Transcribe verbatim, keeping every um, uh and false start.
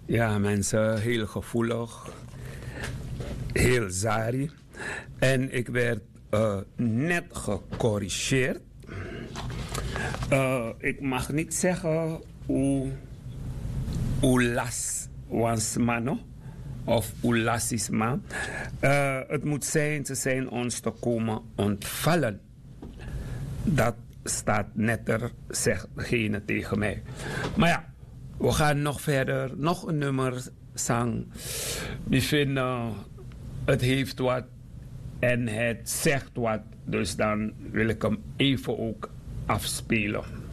Ja, mensen, heel gevoelig. Heel zari. En ik werd uh, net gecorrigeerd. Uh, ik mag niet zeggen hoe, hoe las was mano of hoe las is man. Uh, het moet zijn, ze zijn ons te komen ontvallen. Dat staat netter, zegt degene tegen mij. Maar ja, we gaan nog verder. Nog een nummer zang. We vinden het heeft wat en het zegt wat. Dus dan wil ik hem even ook afspelen.